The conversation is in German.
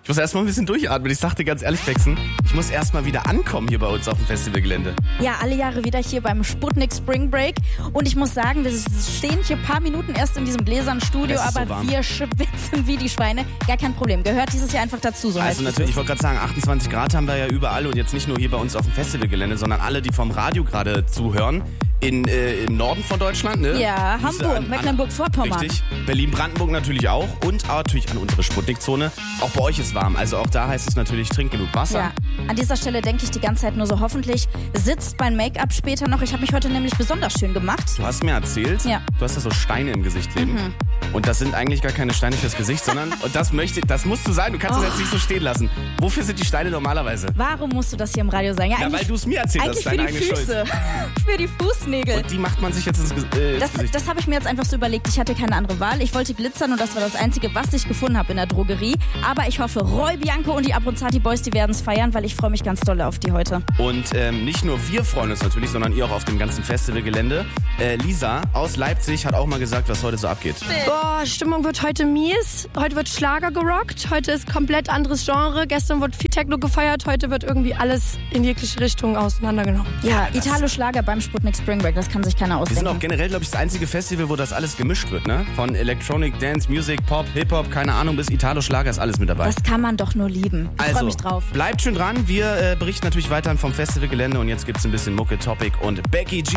Ich muss erstmal ein bisschen durchatmen. Ich sagte ganz ehrlich, Bexen, ich muss erstmal wieder ankommen hier bei uns auf dem Festivalgelände. Ja, alle Jahre wieder hier beim Sputnik Spring Break. Und ich muss sagen, wir stehen hier ein paar Minuten erst in diesem gläsernen Studio, aber so wir schwitzen wie die Schweine. Gar kein Problem. Gehört dieses Jahr einfach dazu, so heißt Also natürlich, ich wollte gerade sagen, 28 Grad haben wir ja überall und jetzt nicht nur hier bei uns auf dem Festivalgelände, sondern alle, die vom Radio gerade zuhören. Im Norden von Deutschland, ne? Ja, Hamburg, Mecklenburg-Vorpommern. Richtig. Berlin-Brandenburg natürlich auch und natürlich an unsere Sputnik-Zone. Auch bei euch ist warm, also auch da heißt es natürlich, trink genug Wasser. Ja, an dieser Stelle denke ich die ganze Zeit nur so, hoffentlich sitzt mein Make-up später noch. Ich habe mich heute nämlich besonders schön gemacht. Du hast mir erzählt, du hast da so Steine im Gesicht kleben. Und das sind eigentlich gar keine Steine fürs Gesicht, sondern, und das musst du sein, du kannst das jetzt nicht so stehen lassen. Wofür sind die Steine normalerweise? Warum musst du das hier im Radio sagen? Ja, weil du es mir erzählt hast, deine eigene Schuld. Für die Fußnägel. Und die macht man sich jetzt ins Gesicht. Das habe ich mir jetzt einfach so überlegt. Ich hatte keine andere Wahl. Ich wollte glitzern und das war das Einzige, was ich gefunden habe in der Drogerie. Aber ich hoffe, Roy Bianco und die Abronzati Boys, die werden es feiern, weil ich freue mich ganz doll auf die heute. Und nicht nur wir freuen uns natürlich, sondern ihr auch auf dem ganzen Festivalgelände. Lisa aus Leipzig hat auch mal gesagt, was heute so abgeht. Boah, Stimmung wird heute mies. Heute wird Schlager gerockt. Heute ist komplett anderes Genre. Gestern wurde viel Techno gefeiert. Heute wird irgendwie alles in jegliche Richtung auseinandergenommen. Ja, Italo-Schlager beim Sputnik Spring Break. Das kann sich keiner ausdenken. Wir sind auch generell, glaube ich, das einzige Festival, wo das alles gemischt wird, ne? Von Electronic, Dance, Music, Pop, Hip-Hop, keine Ahnung, bis Italo-Schlager ist alles mit dabei. Das kann man doch nur lieben. Ich freue mich drauf. Bleibt schön dran. Wir berichten natürlich weiterhin vom Festivalgelände und jetzt gibt's ein bisschen Mucke, Topic und Becky G.